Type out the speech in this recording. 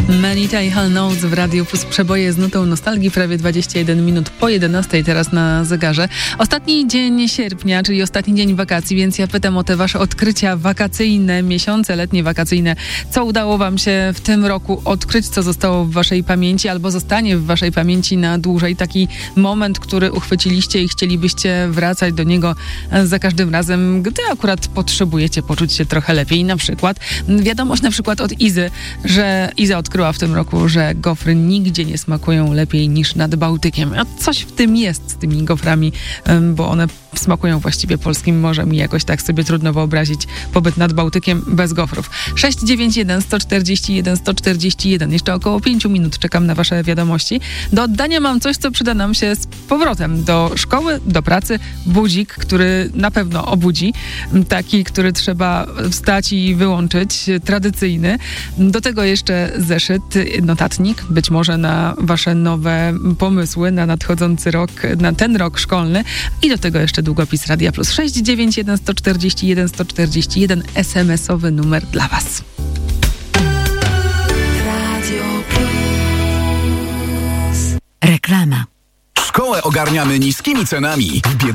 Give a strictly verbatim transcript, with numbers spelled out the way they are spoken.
Manita i Hall Notes w Radiu Plus, przeboje z nutą nostalgii, prawie dwadzieścia jeden minut po jedenastej teraz na zegarze. Ostatni dzień sierpnia, czyli ostatni dzień wakacji, więc ja pytam o te wasze odkrycia wakacyjne, miesiące letnie wakacyjne. Co udało wam się w tym roku odkryć, co zostało w waszej pamięci albo zostanie w waszej pamięci na dłużej? Taki moment, który uchwyciliście i chcielibyście wracać do niego za każdym razem, gdy akurat potrzebujecie poczuć się trochę lepiej. Na przykład wiadomość na przykład od Izy, że Iza odkryła w tym roku, że gofry nigdzie nie smakują lepiej niż nad Bałtykiem. A coś w tym jest z tymi goframi, bo one smakują właściwie polskim morzem i jakoś tak sobie trudno wyobrazić pobyt nad Bałtykiem bez gofrów. sześć dziewięć jeden, sto czterdzieści jeden, sto czterdzieści jeden. Jeszcze około pięciu minut czekam na wasze wiadomości. Do oddania mam coś, co przyda nam się z powrotem do szkoły, do pracy. Budzik, który na pewno obudzi. Taki, który trzeba wstać i wyłączyć. Tradycyjny. Do tego jeszcze zeszyt, notatnik, być może na wasze nowe pomysły na nadchodzący rok, na ten rok szkolny. I do tego jeszcze długopis Radia Plus. sześć dziewięć jeden, sto czterdzieści jeden, sto czterdzieści jeden. es em esowy numer dla was. Radio Plus. Reklama. Szkołę ogarniamy niskimi cenami.